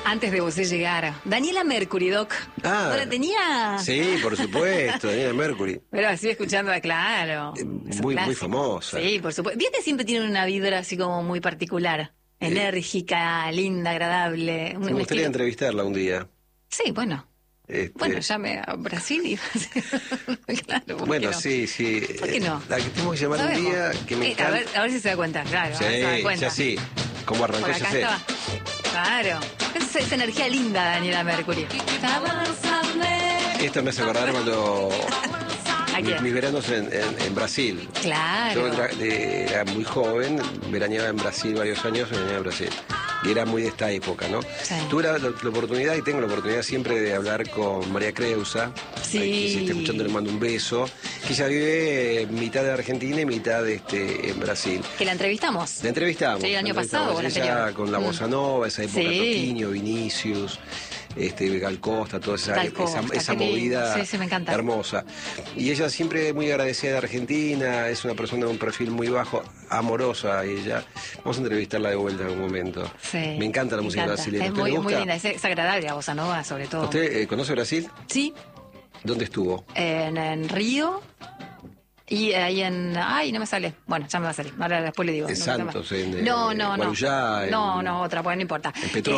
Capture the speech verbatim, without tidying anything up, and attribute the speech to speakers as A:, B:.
A: Antes de vos llegar. Daniela Mercury, Doc.
B: Ah,
A: ¿No la tenía?
B: Sí, por supuesto, Daniela Mercury.
A: Pero así escuchando, claro.
B: Eh, muy, muy famosa.
A: Sí, por supuesto. Viste, siempre tiene una vibra así como muy particular. Eh, enérgica, linda, agradable. Un,
B: me
A: un
B: gustaría
A: estilo...
B: entrevistarla un día.
A: Sí, bueno.
B: Este...
A: Bueno, llame a Brasil y... claro, ¿por
B: bueno,
A: qué no?
B: sí, sí.
A: ¿Por qué no?
B: La que tengo que llamar
A: ¿Sabemos?
B: un día que me
A: Eh,
B: encanta.
A: a, ver, a ver si se da cuenta, claro.
B: Sí,
A: a ver si se da cuenta.
B: ya sí. ¿Cómo arrancó?
A: Por
B: Ya
A: acá
B: sé.
A: estaba. Claro. Es esa energía linda, Daniela Mercury.
B: Esto me hace acordar cuando...
A: ¿A
B: mis,
A: quién?
B: mis veranos en, en, en Brasil.
A: Claro.
B: Yo era, de- era muy joven, veraneaba en Brasil varios años, veraneaba en Brasil. Y era muy de esta época, ¿no?
A: Sí.
B: Tuve la, la- la oportunidad y tengo la oportunidad siempre de hablar con María Creusa.
A: Sí.
B: Ahí, que si está escuchando le mando un beso. Que ella vive mitad de Argentina y mitad de este, en Brasil.
A: Que la entrevistamos.
B: La entrevistamos.
A: Sí, el
B: la
A: año
B: entrevistamos.
A: pasado o el
B: Ella
A: anterior.
B: con la
A: Mm.
B: bossa nova, esa época,
A: Sí.
B: Toquinho, Vinicius, este, Gal Costa, toda esa,
A: Gal
B: esa,
A: Costa,
B: esa
A: qué lindo.
B: movida
A: Sí, sí, me encanta.
B: hermosa. Y ella siempre muy agradecida de Argentina, es una persona de un perfil muy bajo, amorosa ella. Vamos a entrevistarla de vuelta en algún momento.
A: Sí.
B: Me encanta la
A: me
B: música
A: encanta.
B: brasileña.
A: Es
B: ¿Usted
A: muy,
B: le
A: muy
B: gusta?
A: linda, es, es agradable la bossa nova, sobre todo.
B: ¿Usted eh, conoce Brasil?
A: Sí,
B: ¿Dónde estuvo?
A: en, en Río y ahí en... Ay, no me sale. Bueno, ya me va a salir. Ahora después le digo.
B: En
A: No,
B: Santos, en,
A: no,
B: eh,
A: no, no.
B: Guarujá, en-
A: No, no, otra, pues no importa.
B: En Petrópolis.